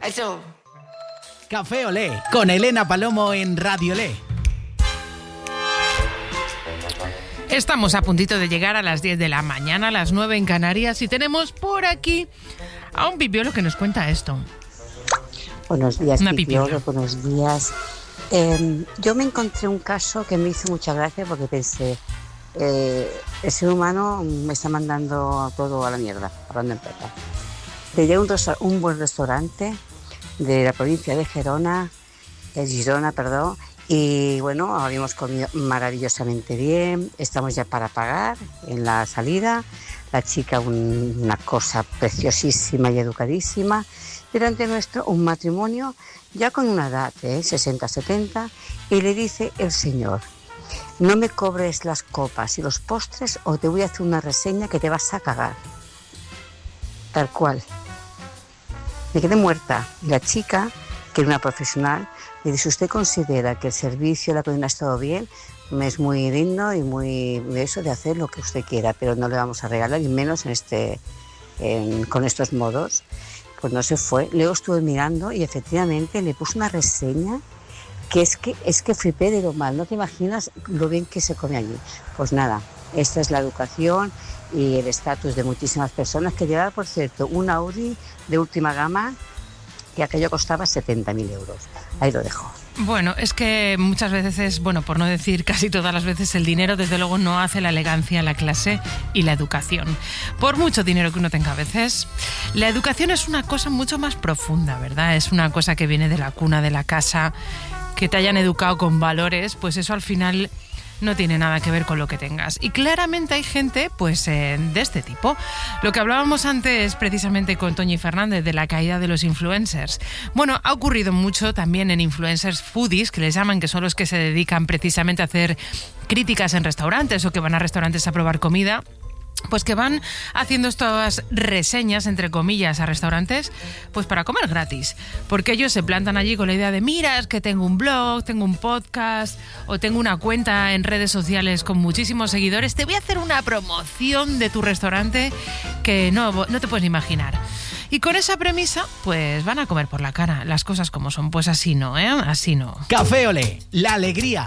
Eso. Café Olé, con Elena Palomo en Radio Olé. Estamos a puntito de llegar a las 10 de la mañana, a las 9 en Canarias, y tenemos por aquí a un pipiolo que nos cuenta esto. Buenos días, pipiolo, buenos días. Yo me encontré un caso que me hizo mucha gracia porque pensé, el ser humano me está mandando todo a la mierda, hablando en plata. Llegué a un buen restaurante de la provincia de Girona, y bueno, habíamos comido maravillosamente bien, estamos ya para pagar en la salida, la chica una cosa preciosísima y educadísima, delante nuestro un matrimonio ya con una edad, 60, 70, y le dice el señor: no me cobres las copas y los postres o te voy a hacer una reseña que te vas a cagar. Tal cual. Me quedé muerta. Y la chica, que era una profesional, le dice: ¿usted considera que el servicio, la cocina ha estado bien? Me es muy digno y muy eso de hacer lo que usted quiera, pero no le vamos a regalar, y menos con estos modos. Pues no se fue. Luego estuve mirando y efectivamente le puse una reseña que es que flipé de lo mal. No te imaginas lo bien que se come allí. Pues nada, esta es la educación y el estatus de muchísimas personas, que llevaba, por cierto, un Audi de última gama, y aquello costaba 70.000 euros. Ahí lo dejo. Bueno, es que muchas veces, bueno, por no decir casi todas las veces, el dinero desde luego no hace la elegancia, la clase y la educación. Por mucho dinero que uno tenga a veces, la educación es una cosa mucho más profunda, ¿verdad? Es una cosa que viene de la cuna, de la casa, que te hayan educado con valores, pues eso al final no tiene nada que ver con lo que tengas. Y claramente hay gente pues de este tipo. Lo que hablábamos antes precisamente con Toñi Fernández de la caída de los influencers. Bueno, ha ocurrido mucho también en influencers foodies, que les llaman, que son los que se dedican precisamente a hacer críticas en restaurantes o que van a restaurantes a probar comida. Pues que van haciendo estas reseñas, entre comillas, a restaurantes, pues para comer gratis. Porque ellos se plantan allí con la idea de: mira, es que tengo un blog, tengo un podcast o tengo una cuenta en redes sociales con muchísimos seguidores, te voy a hacer una promoción de tu restaurante que no te puedes ni imaginar. Y con esa premisa, pues van a comer por la cara, las cosas como son. Pues así no, Así no. Café Olé, la alegría